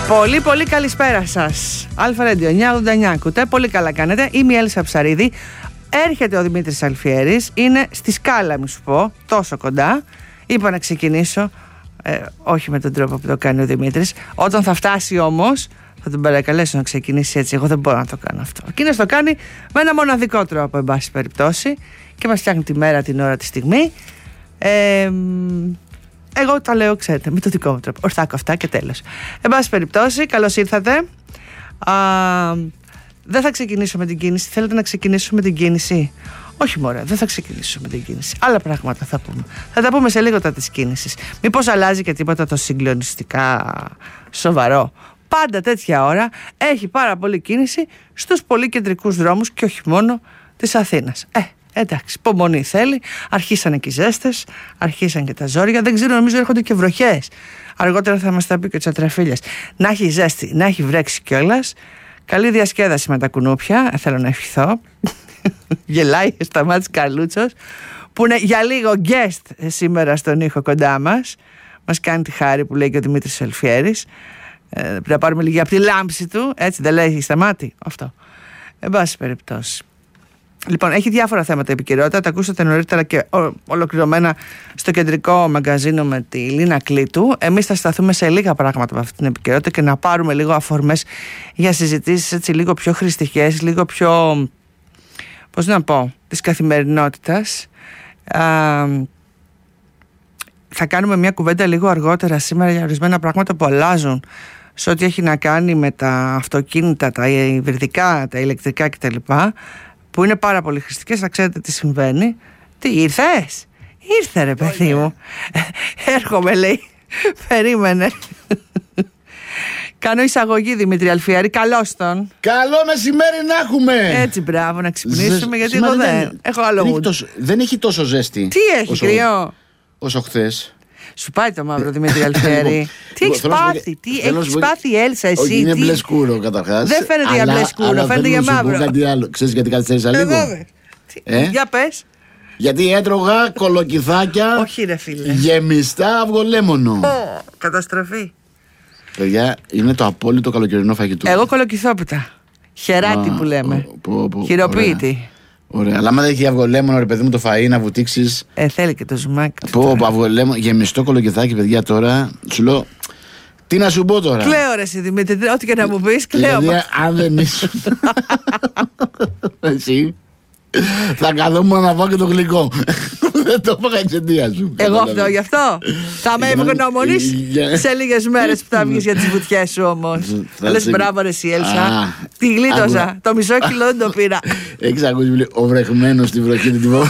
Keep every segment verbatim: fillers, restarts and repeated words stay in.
Πολύ πολύ καλησπέρα σας. Αλφα Ρέντιο εννιακόσια ογδόντα εννιά ακούτε. Πολύ καλά κάνετε. Είμαι η Έλισσα Ψαρίδη. Έρχεται ο Δημήτρης Αλφιέρης. Είναι στη σκάλα, μη σου πω, τόσο κοντά. Είπα να ξεκινήσω, ε, όχι με τον τρόπο που το κάνει ο Δημήτρης. Όταν θα φτάσει όμως, θα τον παρακαλέσω να ξεκινήσει έτσι. Εγώ δεν μπορώ να το κάνω αυτό. Εκείνος το κάνει με ένα μοναδικό τρόπο, εν πάση περιπτώσει, και μας φτιάχνει τη μέρα, την ώρα, τη στιγμή. Ε, Εγώ τα λέω, ξέρετε, με το δικό μου τρόπο. Ορθά κοφτά και τέλος. Εν πάση περιπτώσει, καλώς ήρθατε. Α, δεν θα ξεκινήσω με την κίνηση. Θέλετε να ξεκινήσω με την κίνηση? Όχι μωρέ, δεν θα ξεκινήσω με την κίνηση. Άλλα πράγματα θα πούμε. Θα τα πούμε σε λίγο τα της κίνησης. Μήπως αλλάζει και τίποτα το συγκλονιστικά σοβαρό? Πάντα τέτοια ώρα έχει πάρα πολύ κίνηση στους πολύ κεντρικούς δρόμους και όχι μόνο της Αθήνας. Ε, Εντάξει, υπομονή θέλει. Αρχίσανε και οι ζέστες, αρχίσαν και τα ζόρια. Δεν ξέρω, νομίζω έρχονται και βροχές. Αργότερα θα μας τα πει και ο Τσατραφίλιας. Να έχει ζέστη, να έχει βρέξει κιόλας. Καλή διασκέδαση με τα κουνούπια. Ε, θέλω να ευχηθώ. Γελάει στα μάτια Καρλούτσος, που είναι για λίγο guest σήμερα στον ήχο κοντά μας. Μας κάνει τη χάρη που λέει και ο Δημήτρης Αλφιέρης. Ε, πρέπει να πάρουμε λίγη από τη λάμψη του. Έτσι δεν λέει στα μάτια? Αυτό. Εν πάση περιπτώσει. Λοιπόν, έχει διάφορα θέματα επικαιρότητα. Τα ακούσατε νωρίτερα και ολοκληρωμένα στο κεντρικό μαγκαζίνο με τη Λίνα Κλήτου. Εμείς θα σταθούμε σε λίγα πράγματα από αυτή την επικαιρότητα και να πάρουμε λίγο αφορμές για συζητήσεις έτσι λίγο πιο χρηστικές, λίγο πιο, πώς να πω, της καθημερινότητας. Α, θα κάνουμε μια κουβέντα λίγο αργότερα σήμερα για ορισμένα πράγματα που αλλάζουν σε ό,τι έχει να κάνει με τα αυτοκίνητα, τα υβριδικά, τα ηλεκτρικά κτλ. Που είναι πάρα πολύ χρηστικές, θα ξέρετε τι συμβαίνει. Τι, ήρθες? Ήρθε ρε παιδί μου. Έρχομαι, λέει. Περίμενε. Κάνω εισαγωγή, Δημήτρη Αλφιέρη. Καλώς τον. Καλό μεσημέρι να έχουμε. Έτσι, μπράβο, να ξυπνήσουμε. Γιατί εγώ δεν έχω άλλο γούτ. Δεν έχει τόσο ζέστη. Τι έχει, όσο, κρυό? Όσο χθες. Σου πάει το μαύρο, Δημήτρη Αλφιέρη. Τι έχεις πάθει, τι έχεις πάθει η Έλσα, εσύ? Όχι, είναι μπλε σκούρο καταρχάς. Δεν φαίνεται για μπλε σκούρο, φαίνεται για μαύρο. Κάτι άλλο. Ξέρεις γιατί καθυστέρησα λίγο? Για πες. Γιατί έτρωγα κολοκυθάκια. Όχι ρε φίλε. Γεμιστά αυγολέμονο. Καταστροφή. Παιδιά, είναι το απόλυτο καλοκαιρινό φαγητό. Εγώ κολοκυθόπιτα. Χεράτη που λέμε. Χειροποίητη. Ωραία, αλλά άμα δεν έχει αυγολέμονο, ρε παιδί μου, το φαΐ να βουτήξεις. Ε, θέλει και το ζουμάκι. Πω, πω, αυγολέμονο, γεμιστό κολοκυθάκι, παιδιά, τώρα. Σου λέω, τι να σου πω τώρα. Κλαίω, ρε εσύ Δημήτρη, ό,τι και να μου πεις, κλαίω. Δηλαδή, αν δεν ήσουν. Εσύ. Θα καθόμουν να πάω και το γλυκό. Δεν το είπα εξαιτία σου. Εγώ αυτό γι' αυτό. Θα με ευγνωμονείς σε λίγες μέρες που θα βγεις για τις βουτιές σου όμως. Θα λες μπράβο ρε εσύ Έλσα. Τη γλίτωσα. Το μισό κιλό δεν το πήρα. Έχεις ακούσει ο βρεχμένος στη βροχή του τυπώ?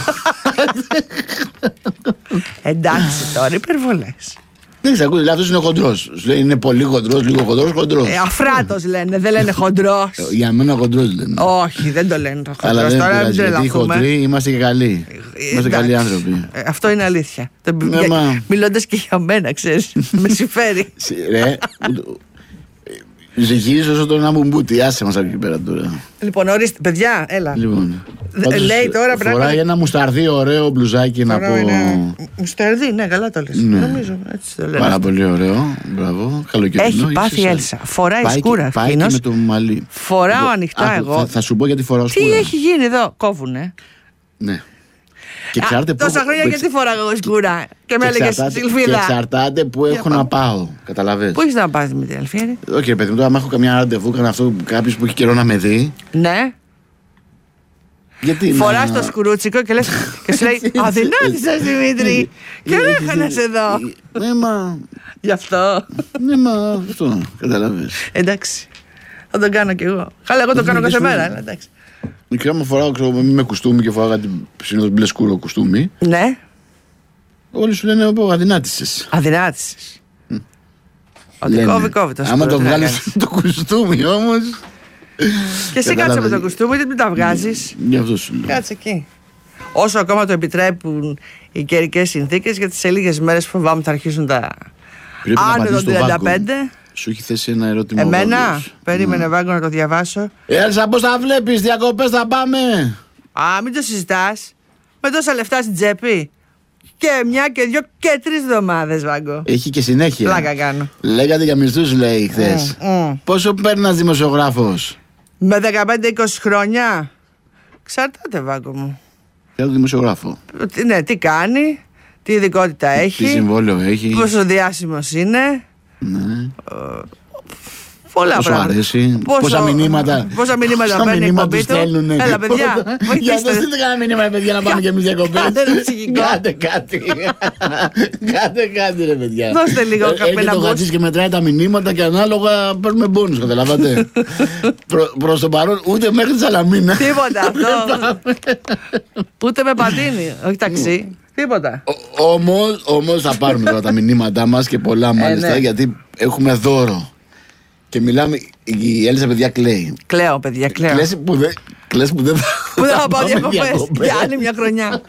Εντάξει τώρα, υπερβολές. Δεν έχεις ακούσει, αυτός είναι χοντρός. Είναι πολύ χοντρός, λίγο χοντρός, χοντρός. Ε, αφράτος λένε, δεν λένε χοντρός. Για μένα χοντρός λένε. Όχι, δεν το λένε το χοντρός. Αλλά δεν τώρα πειράζει, γιατί οι χοντροί είμαστε και καλοί. Είμαστε καλοί άνθρωποι. Ε, αυτό είναι αλήθεια. Ναι, μα... Μιλώντας και για μένα, ξέρεις, με συμφέρει. Ρε, ζυγίζεις όσο το να μου μπούτι, άσε μας από εκεί πέρα τώρα. Λοιπόν, ορίστε, παιδιά, έλα. Λοιπόν, λέει τώρα πράγματα. Φοράει ένα μουσταρδί ωραίο μπλουζάκι να πω. Μουσταρδί, ναι, καλά το λες. Ναι. Νομίζω, έτσι το λες. Πάρα πολύ ωραίο, μπράβο, καλοκαιρινό. Έχει πάθει η Έλσα, φοράει πάει σκούρα. Πάει και με το μαλλί. Φοράω ανοιχτά εγώ. Θα, θα σου πω γιατί φοράω σκούρα. Τι έχει γίνει εδώ, κόβουνε. Ναι. Και εξάρτητε που. Τόσα χρόνια γιατί φοράγα εγώ σκούρα. Και με έλεγε Σιλβίδα. Και εξαρτάται που έχω να πάω. Καταλαβαίνεις. Πού έχεις να πας με την Αλφιέρη? Όχι, παιδί μου, τώρα άμα έχω καμιά ραντεβού, κάνω αυτό κάποιο που έχει καιρό να με δει. Ναι. Γιατί φοράς το σκουρούτσικο και λες. Και σου λέει αδυνάτησες Δημήτρη. Και δεν έχανες εδώ. Ναι, μα. Γι' αυτό. Ναι, μα αυτό. Καταλαβαίνεις. Εντάξει. Θα τον κάνω κι εγώ. Χάλα, εγώ το κάνω κάθε μέρα. Εντάξει. Μικρά μου φοράω με κουστούμι και φοράγα συνήθως μπλε σκούρο κουστούμι. Ναι. Όλοι σου λένε πω αδυνάτησες. Αδυνάτησες. Mm. Ότι κόβει κόβει το σκούρο. Άμα το βγάλεις το κουστούμι όμως. Και εσύ κάτσε με το κουστούμι, γιατί μην τα βγάζεις. Γι' αυτό σου λέω. Κάτσε εκεί. Όσο ακόμα το επιτρέπουν οι καιρικές συνθήκες, γιατί σε λίγες μέρες φοβάμαι θα αρχίσουν τα άνω των τριάντα πέντε. Σου έχει θέσει ένα ερώτημα. Εμένα, περίμενε mm. Βάγκο να το διαβάσω. Έλσα, πώς θα βλέπεις, διακοπές θα πάμε. Α, μην το συζητάς. Με τόσα λεφτά στην τσέπη. Και μια και δυο και τρεις εβδομάδες, Βάγκο. Έχει και συνέχεια. Πλάκα κάνω. Λέγατε για μισθούς, λέει χθες. Mm, mm. Πόσο παίρνει ένας δημοσιογράφος? Με δεκαπέντε είκοσι χρόνια. Ξαρτάται, Βάγκο μου. Για τον δημοσιογράφο. Τι- Ναι, τι κάνει, τι ειδικότητα έχει, Τι συμβόλαιο έχει. πόσο διάσημος είναι. Ναι. Πολλά Πόσο πράγματα. αρέσει, Πόσο- πόσα μηνύματα. Πόσα μηνύματα Πόσα παίρνει η μηνύματα εκπομπή τους του. στέλνουνε. Έλα, παιδιά, Για βοηθήστε. να στείλτε κανένα μήνυμα, ρε παιδιά, να πάμε και εμείς διακοπές. Κάντε ένα ψυχικό. Κάντε κάτι. Κάντε κάτι, ρε παιδιά. Δώστε λίγο Ε, καπέλα Έρχεται ο μπούς. Χατζής και μετράει τα μηνύματα και ανάλογα παίρνουμε μπόνους, καταλαβαίνετε. Προ- Προς το παρόν, ούτε μέχρι τη Σαλαμίνα. Τίποτα αυτό. Ούτε με πατίνι, όχι ταξί. Τίποτα. Ο- Όμως, όμως θα πάρουμε τώρα τα μηνύματά μας και πολλά μάλιστα, ναι. γιατί έχουμε δώρο. Και μιλάμε, η Έλισσα, παιδιά, κλαίει. Κλαίω, παιδιά, κλαίω. Κλαις που δεν, κλαις που δεν θα, Που δεν θα πάω πάμε διακοπές για άλλη μια χρονιά.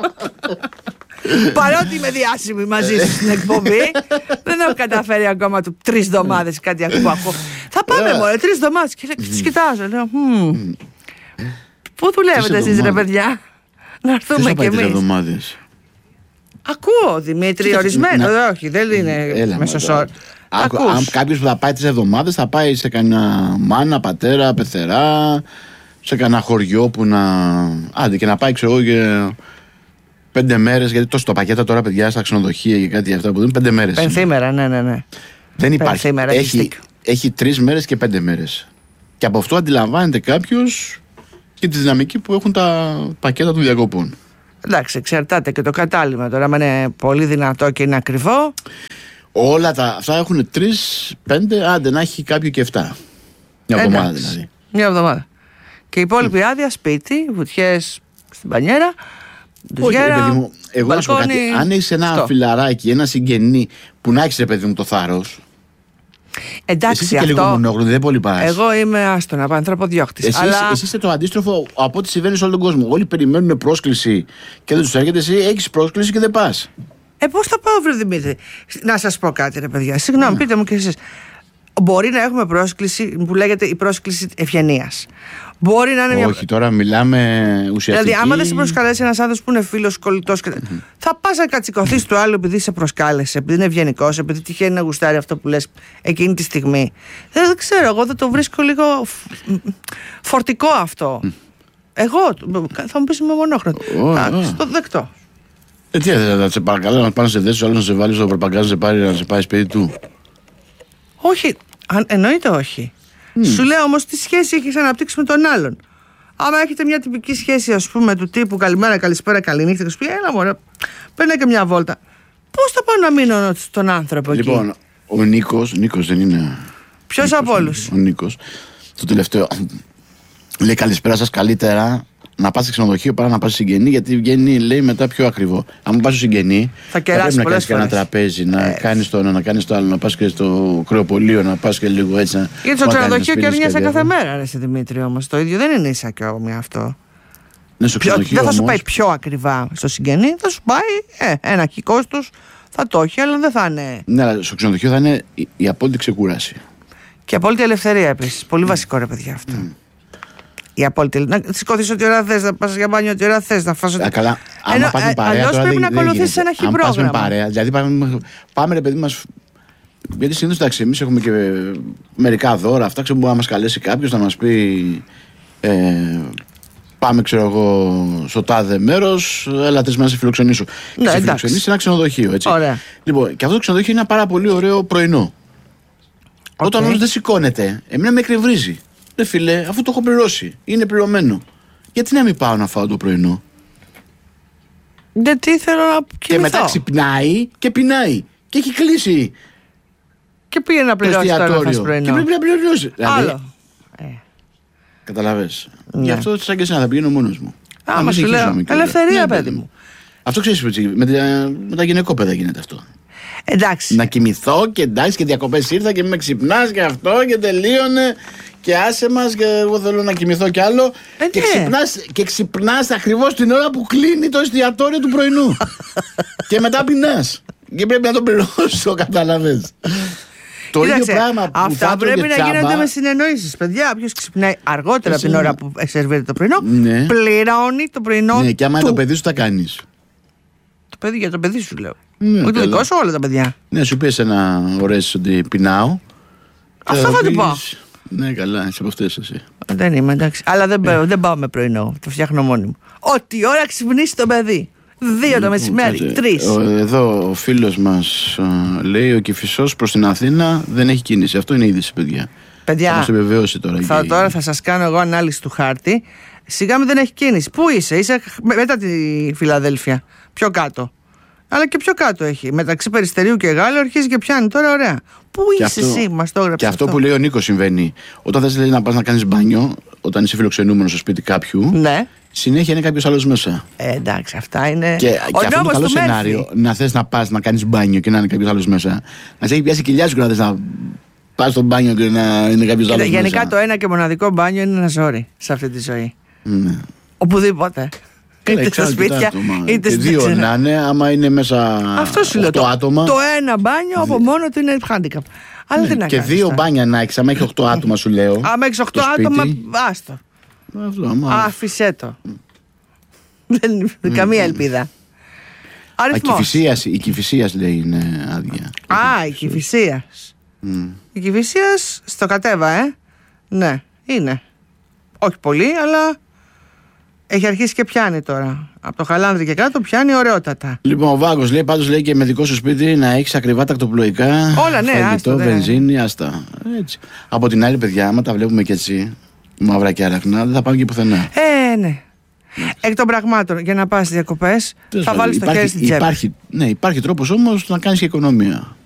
Παρότι είμαι διάσημη μαζί σου στην εκπομπή, δεν έχω καταφέρει ακόμα του τρεις εβδομάδες κάτι που ακούω. Θα πάμε Ε. μόνο, τρεις εβδομάδες. Και λέω, τους κοιτάζω, λέω, «Μμμ, πού δουλεύετε εσείς, ρε εβδομάδες. παιδιά, να Ποιος έρθουμε θα κι πάει τις εμείς». εβδομάδες? Ακούω, Δημήτρη, Κοίταξε, ορισμένο. να- Όχι, δεν είναι Έλα, μεσοσόρ. μωρέ. Άκου, αν Ακούς. κάποιος που θα πάει τις εβδομάδες θα πάει σε κανένα μάνα, πατέρα, πεθερά, σε κανένα χωριό που να. Άντε και να πάει, ξέρω εγώ, και πέντε μέρες. Γιατί τόσο τα πακέτα τώρα, παιδιά, στα ξενοδοχεία και κάτι αυτά που δίνουν πέντε μέρες. Πενθήμερα, ναι, ναι, ναι. Δεν υπάρχει. Πενθήμερα, έχεις Έχει, δίκιο. έχει τρεις μέρες και πέντε μέρες. Και από αυτό αντιλαμβάνεται κάποιος και τη δυναμική που έχουν τα πακέτα των διακοπών. Εντάξει, εξαρτάται και το κατάλημα τώρα. Αν είναι πολύ δυνατό και είναι ακριβό. Όλα τα αυτά έχουν τρεις, πέντε, άντε να έχει κάποιο και εφτά. Μια εβδομάδα εντάξει, δηλαδή. Μια εβδομάδα. Και η υπόλοιπη άδεια σπίτι, βουτιές στην πανιέρα, Όχι, ρε ντουζιέρα, παιδί μου, εγώ να σου πω κάτι. μπαλκόνι, Αν έχει ένα αυτό. φιλαράκι, ένα συγγενή που να έχει, ρε παιδί μου, το θάρρος. Εντάξει, Εσύ είσαι και λίγο αυτό. μονόγλωτη, δεν πολύ πας. Εγώ είμαι άστον από ανθρωποδιώκτης. Εσύ, Αλλά εσύ είσαι το αντίστροφο από ό,τι συμβαίνει σε όλο τον κόσμο. Όλοι περιμένουν πρόσκληση και δεν του έρχεται. Εσύ έχει πρόσκληση και δεν πα. ε, πώς θα πάω, βρε Δημήτρη. Να σας πω κάτι, ρε παιδιά. Συγγνώμη, Ναι. πείτε μου κι εσείς. Μπορεί να έχουμε πρόσκληση που λέγεται η πρόσκληση ευγενίας. Μπορεί να είναι μια. Όχι, τώρα μιλάμε ουσιαστικά. Δηλαδή, άμα δεν σε προσκαλέσει ένα άνθρωπο που είναι φίλο, κολλητό, και... θα πα να κατσικωθεί του άλλου επειδή σε προσκάλεσε, επειδή είναι ευγενικό, επειδή τυχαίνει να γουστάρει αυτό που λε εκείνη τη στιγμή. Δεν, δεν ξέρω, εγώ δεν το βρίσκω λίγο φ- φορτικό αυτό. Εγώ θα μου πει είμαι μονόχρονο. Ω, Εντάξει, ω. το δεκτό. Ε, τι, θα θα σε παρακαλώ να πάνε σε δέσει, άλλο να σε βάλει στο προπαγκάζ, να σε πάρει να σε πάει σπίτι του. Όχι, αν, εννοείται όχι. Σου λέω όμως τι σχέση έχεις αναπτύξει με τον άλλον. Άμα έχετε μια τυπική σχέση, ας πούμε, του τύπου καλημέρα, καλησπέρα, καληνύχτα, και σου πει έλα μωρέ, παίρνε και μια βόλτα. Πώς θα πάω να μείνω στον άνθρωπο εκεί? Λοιπόν, ο Νίκος, Νίκος δεν είναι. Ποιος από όλους? Ο Νίκος. Το τελευταίο. Λέει καλησπέρα σας, καλύτερα να πας σε ξενοδοχείο παρά να πας σε συγγενή, γιατί βγαίνει, λέει, μετά πιο ακριβό. Αν πας σε συγγενή, Θα κεράσεις πρέπει να πολλές κάνεις και ένα φορές. τραπέζι, να Ε. κάνεις το ένα, να κάνεις το άλλο, να πας και στο κρεοπολείο, να πας και λίγο έτσι. να- Γιατί στο να κάνεις ξενοδοχείο να σπείρεις κερνιέσαι και κάθε διάφορα. μέρα, ρε εσύ Δημήτρη, όμως. Το ίδιο δεν είναι ίσα και όμοι αυτό. Ναι, στο Πιο- ξενοδοχείο δεν θα σου όμως, πάει πιο ακριβά στο συγγενή, θα σου πάει ε, ένα χι κόστος, θα το έχει, αλλά δεν θα είναι. Ναι, αλλά στο ξενοδοχείο θα είναι η, η απόλυτη ξεκούραση. Και απόλυτη ελευθερία επίσης. Πολύ βασικό, ρε παιδιά, αυτό. Η απόλυτη ελευθερία. Να σηκώθεις ό,τι ώρα θες, να πας για μπάνιο ό,τι ώρα θες, να φας. Α, καλά, άμα Ενώ, πας με ε, παρέα, αλλιώς τώρα πρέπει δεν- να δεν ακολουθήσεις γίνεται. ένα χι Αν πας με πρόγραμμα. παρέα, δηλαδή πάμε, πάμε ρε παιδί μας. Γιατί συνήθως εντάξει, εμείς έχουμε και μερικά δώρα, αυτά ξέρω, μπορεί να μας καλέσει κάποιος να μας πει ε, πάμε ξέρω εγώ στο τάδε μέρος, έλα τρεις μέρες να σε φιλοξενήσω. Ναι, Και σε εντάξει. φιλοξενήσει σε ένα ξενοδοχείο, έτσι. Ωραία. Λοιπόν, και αυτό το ξενοδοχείο είναι ένα πάρα πολύ ωραίο πρωινό. Όταν Οκ. όμως δεν σηκώνεται, εμένα με εκνευρίζει. Ρε φίλε, αφού το έχω πληρώσει, είναι πληρωμένο. Γιατί να μην πάω να φάω το πρωινό? Γιατί θέλω να Και κοιμηθώ. μετά ξυπνάει και πεινάει. Και έχει κλείσει Και πήγε να το πληρώσει τώρα να φας εστιατόριο. Και πρωινό. πρέπει να πληρώσει. Δηλαδή, Άλλο. Ε. καταλαβες. Ναι. Γι' αυτό σαν και εσένα θα πηγαίνω μόνος μου. Άμα μην σου συγχύζομαι λέω, κιόλας. ελευθερία, Ναι, παιδί μου. Αυτό ξέρεις, με, τα- με τα γυναικόπαιδα γίνεται αυτό. Εντάξει. Να κοιμηθώ και εντάξει και διακοπές ήρθα και με ξυπνάς και αυτό και τελείωνε και άσε μας και εγώ θέλω να κοιμηθώ κι άλλο. Ε, και, ναι. ξυπνάς, και ξυπνάς ακριβώς την ώρα που κλείνει το εστιατόριο του πρωινού. Και μετά πεινάς. Και πρέπει να το πληρώσω, κατάλαβες. Το ίδιο Κοίταξε, πράγμα που αυτά θα πρέπει τρώγε να τσάμπα, γίνονται με συνεννόησεις. Παιδιά, όποιος ξυπνάει αργότερα από την Εσύ, ώρα ναι. που σερβίρει το πρωινό, Ναι. πληρώνει το πρωινό. Ναι, και άμα είναι του. το παιδί σου, τα κάνεις. Το παιδί, για το παιδί σου λέω. Ναι, όχι το καλά. δικό σου, όλα τα παιδιά. Ναι, σου πει ένα ωραίες ότι πεινάω. Αυτό θα του πω. Ναι, καλά, είσαι από αυτές εσύ. Δεν είμαι, εντάξει. Αλλά δεν, yeah. δεν πάω με πρωινό. Το φτιάχνω μόνη μου. Ό,τι ώρα ξυπνήσει το παιδί. Δύο το μεσημέρι, τρεις. Εδώ ο φίλος μας α, λέει: ο Κηφισός προς την Αθήνα δεν έχει κίνηση. Αυτό είναι είδηση, παιδιά. Παιδιά, θα μας επιβεβαιώσει τώρα. Θα, και... Τώρα θα σας κάνω εγώ ανάλυση του χάρτη. Σιγά μην δεν έχει κίνηση. Πού είσαι, είσαι μετά τη Φιλαδέλφια. Πιο κάτω. Αλλά και πιο κάτω έχει. Μεταξύ Περιστερίου και Γάλλου αρχίζει και πιάνει τώρα, ωραία. Πού είσαι αυτό, εσύ, μας το έγραψε. Και αυτό, αυτό που λέει ο Νίκος συμβαίνει. Όταν θες λέει, να πας να κάνεις μπάνιο, όταν είσαι φιλοξενούμενος στο σπίτι κάποιου, ναι. Συνέχεια είναι κάποιος άλλος μέσα. Ε, εντάξει, αυτά είναι. Και, και αυτό είναι το καλό σενάριο. Να θες να πας να κάνεις μπάνιο και να είναι κάποιος άλλος μέσα. Να σε έχει πιάσει κοιλιά σου και να θες να πας στο μπάνιο και να είναι κάποιος άλλος μέσα. Γενικά το ένα και μοναδικό μπάνιο είναι ένα ζόρι σε αυτή τη ζωή. Ναι. Οπουδήποτε. Καλά, είτε στα σπίτια, είτε και δύο να είναι, άμα είναι μέσα οκτώ άτομα. Το ένα μπάνιο από μόνο του είναι handicap. Αλλά ναι, τι να και κάνεις, δύο θα. μπάνια να έχεις, άμα έχει οκτώ άτομα σου λέω. Άμα έχεις οκτώ άτομα, άστο. Αυτό, άμα... Άφησέ το. Δεν είναι καμία ελπίδα. Αριθμός. Η Κηφισίας λέει είναι άδεια. Α, η Κηφισίας. Mm. Η Κηφισίας στο κατέβα, ε. Ναι, είναι. Όχι πολύ, αλλά έχει αρχίσει και πιάνει τώρα. Από το Χαλάνδρι και κάτω πιάνει ωραιότατα. Λοιπόν, ο Βάγκος λέει πάντως λέει και με δικό σου σπίτι να έχεις ακριβά τακτοπλοϊκά. Όλα, ναι, φαγητό, άστο, βενζίνη, άστα. Έτσι. Από την άλλη, παιδιά, άμα τα βλέπουμε και έτσι, μαύρα και αραχνά, δεν θα πάμε και πουθενά. Ε, ναι. Εκ των πραγμάτων, για να πας διακοπές, θα βάλεις το χέρι στην τσέπη. Υπάρχει, ναι, υπάρχει τρόπος όμως να κάνεις και οικονομία.